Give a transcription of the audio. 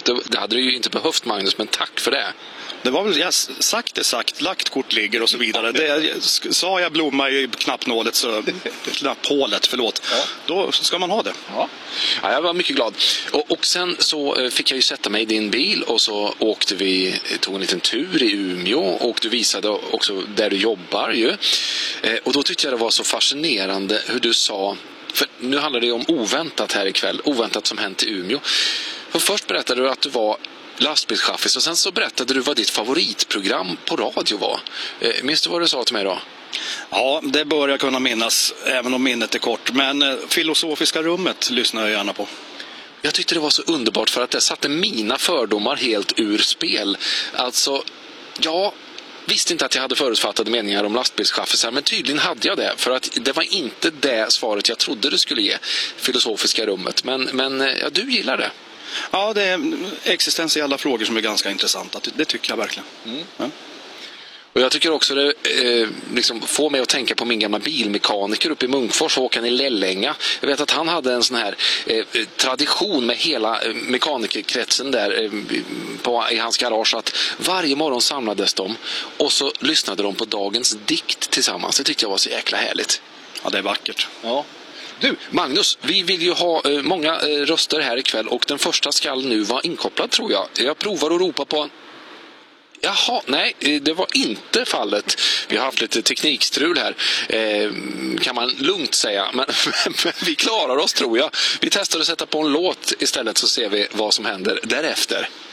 genialt. Det hade du ju inte behövt, Magnus, men tack för det. Det var väl, sagt, lagt kort ligger och så vidare. Det, sa jag blomma i knappnålet, så knapphålet, förlåt. Ja. Då ska man ha det. Ja, jag var mycket glad. Och sen så fick jag ju sätta mig i din bil och så tog en liten tur i Umeå och du visade också där du jobbar ju. Och då tyckte jag det var så fascinerande hur du sa, för nu handlar det om oväntat här ikväll, oväntat som hänt i Umeå. Och först berättade du att du var lastbilschaffis och sen så berättade du vad ditt favoritprogram på radio var. Minns du vad du sa till mig då? Ja, det bör jag kunna minnas, även om minnet är kort. Men Filosofiska rummet lyssnar jag gärna på. Jag tyckte det var så underbart för att det satte mina fördomar helt ur spel. Alltså, jag visste inte att jag hade förutfattade meningar om lastbilschaffisar, men tydligen hade jag det. För att det var inte det svaret jag trodde du skulle ge, Filosofiska rummet. Men ja, du gillar det. Ja, det är existentiella frågor som är ganska intressanta. Det tycker jag verkligen. Ja. Och jag tycker också det liksom får mig att tänka på min gamla bilmekaniker uppe i Munkfors, Håkan i Lellänga. Jag vet att han hade en sån här tradition med hela mekanikerkretsen där i hans garage, att varje morgon samlades de och så lyssnade de på dagens dikt tillsammans. Det tyckte jag var så jäkla härligt. Ja, det är vackert. Ja. Du, Magnus, vi vill ju ha många röster här ikväll och den första ska nu vara inkopplad, tror jag. Jag provar att ropa på... Jaha, nej, det var inte fallet. Vi har haft lite teknikstrul här, kan man lugnt säga. Men vi klarar oss, tror jag. Vi testar att sätta på en låt istället, så ser vi vad som händer därefter.